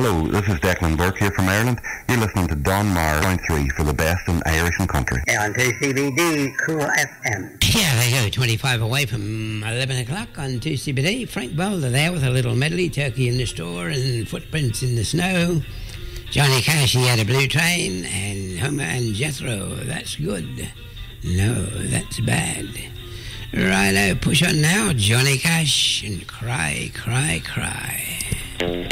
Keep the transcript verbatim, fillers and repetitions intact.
Hello, this is Declan Burke here from Ireland. You're listening to Don Mar point three for the best in Irish and country. Yeah, on two C B D, Cool F M. Yeah, they go twenty-five away from eleven o'clock on two C B D. Frank Boulder there with a little medley, Turkey in the Store and Footprints in the Snow. Johnny Cash, he had a blue train, and Homer and Jethro, that's good. No, that's bad. Righto, push on now, Johnny Cash, and cry, cry, cry.